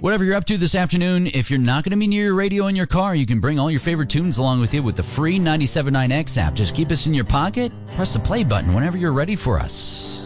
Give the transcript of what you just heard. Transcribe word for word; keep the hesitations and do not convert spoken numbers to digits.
Whatever you're up to this afternoon, if you're not going to be near your radio in your car, you can bring all your favorite tunes along with you with the free ninety-seven point nine X app. Just keep us in your pocket, press the play button whenever you're ready for us.